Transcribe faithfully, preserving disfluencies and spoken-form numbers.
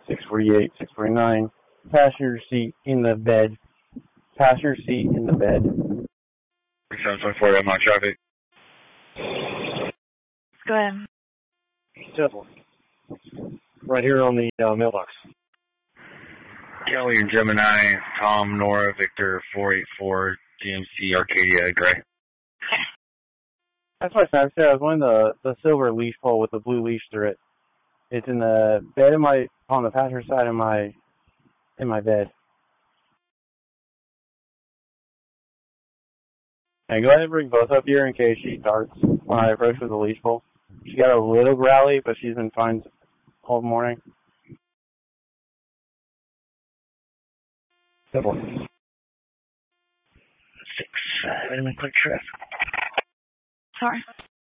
six forty-eight, six forty-nine. Passenger seat in the bed. Passenger seat in the bed. seven twenty-four, I'm on traffic. Go ahead. Simple. Right here on the uh, mailbox. Kelly and Gemini, Tom, Nora, Victor, four eight four, G M C, Arcadia, Gray. That's what I said. I was wanting the, the silver leash pole with the blue leash through it. It's in the bed in my, on the passenger side of my, in my bed. And go ahead and bring both up here in case she starts when I approach with the leash pole. She got a little growly, but she's been fine all morning. Simple. Six, wait a minute, quick trip. Sorry.